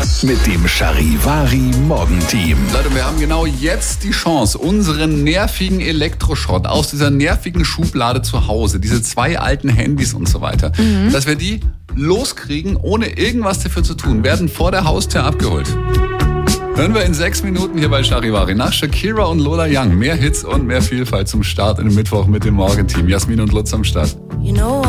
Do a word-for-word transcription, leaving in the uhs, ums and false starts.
mit dem Charivari Morgenteam. Leute, wir haben genau jetzt die Chance, unseren nervigen Elektroschrott aus dieser nervigen Schublade zu Hause, diese zwei alten Handys und so weiter, mhm. dass wir die loskriegen, ohne irgendwas dafür zu tun, werden vor der Haustür abgeholt. Hören wir in sechs Minuten hier bei Charivari nach Shakira und Lola Young. Mehr Hits und mehr Vielfalt zum Start in den Mittwoch mit dem Morgenteam. Jasmin und Lutz am Start. You know